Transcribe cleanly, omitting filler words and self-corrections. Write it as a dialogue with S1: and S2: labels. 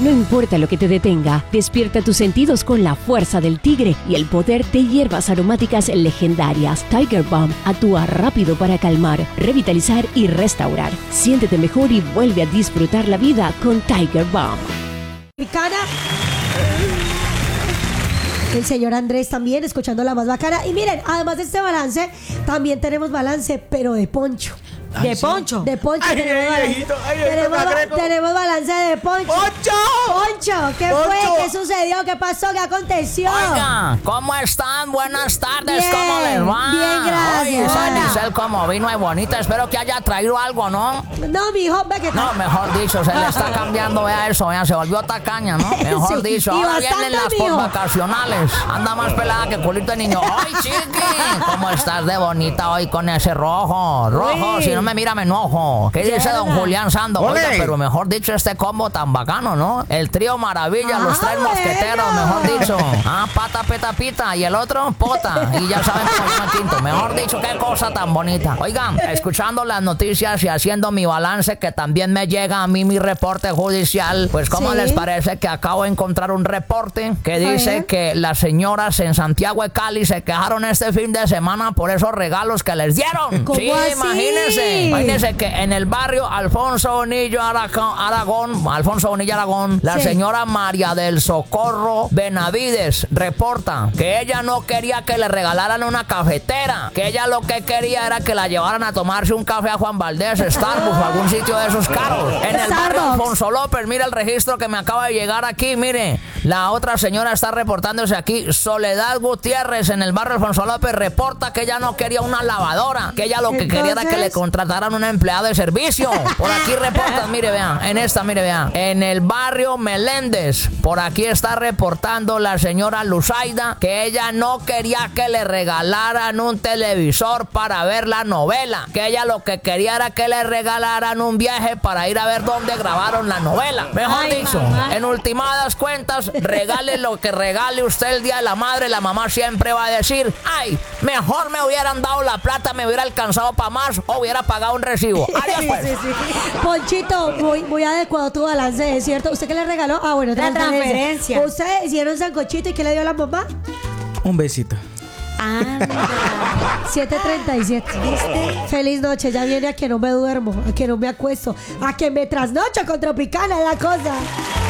S1: No importa lo que te detenga, despierta tus sentidos con la fuerza del tigre y el poder de hierbas aromáticas legendarias. Tiger Balm actúa rápido para calmar, revitalizar y restaurar. Siéntete mejor y vuelve a disfrutar la vida con Tiger Balm.
S2: Bacana. El señor Andrés también escuchando la más bacana. Y miren, además de este balance, también tenemos balance, pero de poncho.
S3: ¿De poncho?
S2: De poncho.
S3: Ay,
S2: tenemos balance de poncho.
S3: ¡Poncho!
S2: Poncho, ¿qué
S3: Poncho.
S2: fue? ¿Qué sucedió? ¿Qué pasó? ¿Qué aconteció?
S4: Oiga, ¿cómo están? Buenas tardes,
S2: Bien,
S4: ¿cómo les va?
S2: bien, gracias.
S4: Oye, esa
S2: Hola.
S4: Giselle como vino y bonita, espero que haya traído algo, ¿no?
S2: No, mijo, ve que
S4: No, mejor dicho, se le está cambiando, vea eso, vea, se volvió tacaña, ¿no? Mejor
S2: Sí,
S4: dicho,
S2: y
S4: ahora
S2: bastante,
S4: vienen las
S2: mijo.
S4: postvacacionales. Anda más pelada que culito de niño. ¡Ay, chiqui! ¿Cómo estás de bonita hoy con ese rojo? Rojo,
S2: Uy.
S4: si no me mira me enojo. ¿Qué dice don
S2: Yerda.
S4: Julián Sando? Oiga,
S3: ¡Ole!
S4: pero mejor dicho, este combo tan bacano, ¿no? El trío maravilla, los tres
S2: bueno.
S4: mosqueteros, mejor dicho. Ah, pata, peta, pita, y el otro, pota. Y ya saben cómo llama el quinto. Mejor dicho, qué cosa tan bonita. Oigan, escuchando las noticias y haciendo mi balance, que también me llega a mí mi reporte judicial, pues ¿cómo
S2: Sí.
S4: les parece que acabo de encontrar un reporte que dice
S2: ver.
S4: que las señoras en Santiago de Cali se quejaron este fin de semana por esos regalos que les dieron?
S2: ¿Cómo
S4: Sí,
S2: así?
S4: imagínense que en el barrio Alfonso Bonilla Aragón, la
S2: Sí.
S4: señora María del Socorro Benavides reporta que ella no quería que le regalaran una cafetera, que ella lo que quería era que la llevaran a tomarse un café a Juan Valdés, Starbucks o algún sitio de esos caros. En el barrio
S2: Starbucks.
S4: Alfonso López, mira el registro que me acaba de llegar aquí, mire, la otra señora está reportándose aquí, Soledad Gutiérrez, en el barrio Alfonso López, reporta que ella no quería una lavadora, que ella lo que quería era que le
S2: Entonces.
S4: contrataran una empleada de servicio. Por aquí reportan, mire, vean, en esta, mire, vean, en el barrio Meléndez, por aquí está reportando la señora Luzaida que ella no quería que le regalaran un televisor para ver la novela, que ella lo que quería era que le regalaran un viaje para ir a ver dónde grabaron la novela. Mejor
S2: Ay,
S4: dicho,
S2: mamá.
S4: en ultimadas cuentas, regale lo que regale usted el día de la madre, la mamá siempre va a decir, ay, mejor me hubieran dado la plata, me hubiera alcanzado para más o hubiera pagado un recibo. Adiós, pues.
S2: Sí, sí. Ponchito, muy adecuado tu balance, ¿es cierto? ¿Usted qué le regaló? Ah, bueno,
S5: La transferencia.
S2: ¿Usted hicieron sancochito y qué le dio a la mamá?
S3: Un besito.
S5: Ah,
S2: 7:37. ¿Viste? Feliz noche, ya viene a que no me duermo, a que no me acuesto, a que me trasnocho con Tropicana, es la cosa.